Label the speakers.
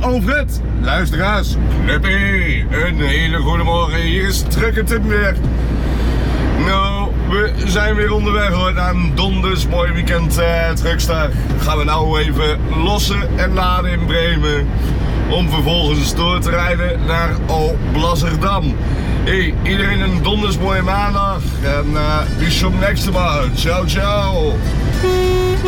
Speaker 1: Alfred, luisteraars, Knuppie, een hele goede morgen. Hier is Truckertip weer. Nou, we zijn weer onderweg hoor, naar een donders mooi weekend Truckstar. Gaan we nou even lossen en laden in Bremen. Om vervolgens door te rijden naar Alblasserdam. Hey, iedereen een donders mooie maandag. En be some next time. Ciao, ciao.